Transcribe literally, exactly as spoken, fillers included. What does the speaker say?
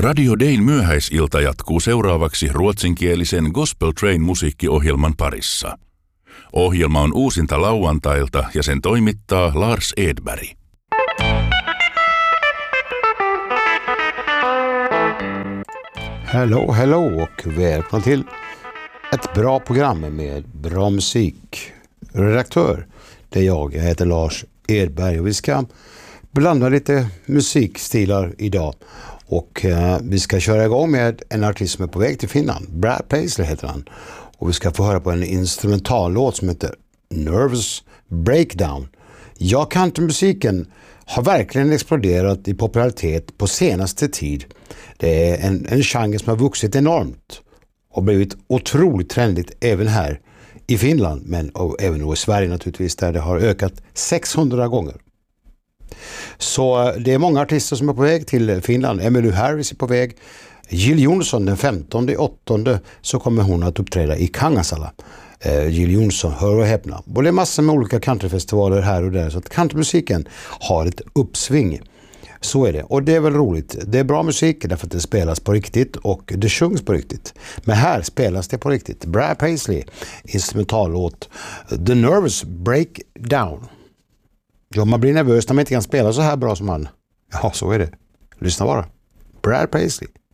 Radio Dayn myöhäisilta jatkuu seuraavaksi ruotsinkielisen Gospel Train-musiikkiohjelman parissa. Ohjelma on uusinta lauantailta ja sen toimittaa Lars Edberg. Hello, hello och välkomna till ett bra program med bra musik. Redaktör, det är jag, jag heter Lars Edberg och vi ska blanda lite musikstilar idag. Och eh, vi ska köra igång med en artist som är på väg till Finland. Brad Paisley heter han. Och vi ska få höra på en instrumentallåt som heter Nervous Breakdown. Ja, countrymusiken har verkligen exploderat i popularitet på senaste tid. Det är en, en genre som har vuxit enormt och blivit otroligt trendigt även här i Finland, men och även i Sverige naturligtvis, där det har ökat sexhundra gånger. Så det är många artister som är på väg till Finland. Emmylou Harris är på väg. Jill Johnson den femtonde åttonde så kommer hon att uppträda i Kangasala. Eh, Jill Johnson, hör och häpna. Och det är massor med olika countryfestivaler här och där, så att countrymusiken har ett uppsving. Så är det. Och det är väl roligt. Det är bra musik därför att det spelas på riktigt och det sjungs på riktigt. Men här spelas det på riktigt. Brad Paisley, instrumentallåt The Nervous Breakdown. Ja, man blir nervös när man inte kan spela så här bra som han. Ja, så är det. Lyssna bara. Brad Paisley.